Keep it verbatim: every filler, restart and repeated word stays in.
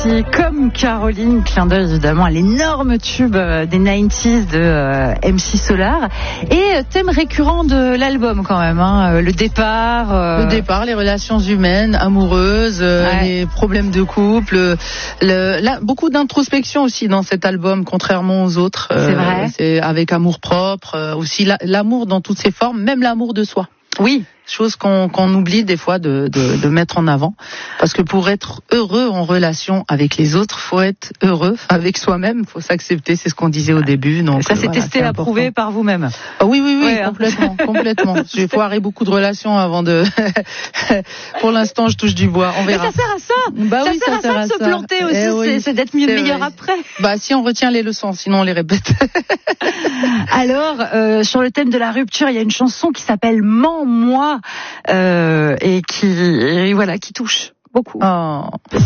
Merci. Comme Caroline, clin d'œil évidemment à l'énorme tube des quatre-vingt-dix de euh, M C Solar. Et thème récurrent de l'album quand même, hein, le départ. Euh... Le départ, les relations humaines, amoureuses, euh, ouais. les problèmes de couple. Le, là, beaucoup d'introspection aussi dans cet album, contrairement aux autres. C'est euh, vrai. C'est avec amour propre, euh, aussi la, l'amour dans toutes ses formes, même l'amour de soi. Oui. Chose qu'on, qu'on oublie des fois de, de, de mettre en avant. Parce que pour être heureux en relation avec les autres, faut être heureux avec soi-même, faut s'accepter, c'est ce qu'on disait au début. Donc, ça, c'est voilà, testé, approuvé par vous-même. Ah, oui, oui, oui, ouais, complètement, hein. complètement. J'ai foiré beaucoup de relations avant de... Pour l'instant, je touche du bois, on verra. Mais ça sert à ça. Bah ça oui, sert ça à sert ça à de se ça. planter aussi, eh oui, c'est, c'est d'être mieux, c'est meilleur vrai. après. Bah si on retient les leçons, sinon on les répète. Alors, euh, sur le thème de la rupture, il y a une chanson qui s'appelle Mens-moi euh, et qui et voilà, qui touche beaucoup. Oh.